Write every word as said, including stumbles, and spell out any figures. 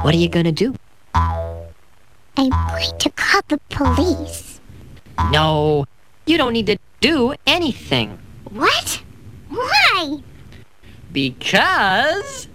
What are you gonna do? I'm going to call the police. No, you don't need to do anything. What? Why? Because...